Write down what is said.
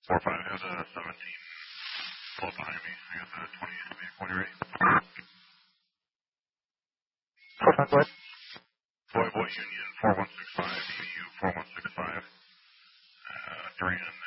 4-5 has a 17 pull up behind me. I got the 28 pointer rate. 4-5 what? Boy Union 4165, EU 4165. Duran